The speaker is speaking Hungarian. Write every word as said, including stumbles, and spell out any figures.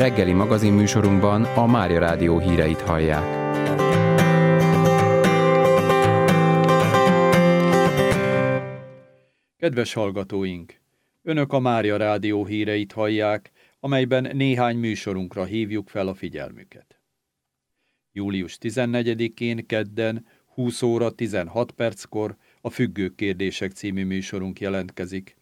Reggeli magazinműsorunkban a Mária Rádió híreit hallják. Kedves hallgatóink! Önök a Mária Rádió híreit hallják, amelyben néhány műsorunkra hívjuk fel a figyelmüket. július tizennegyedikén kedden húsz óra tizenhat perckor a Függők kérdések című műsorunk jelentkezik,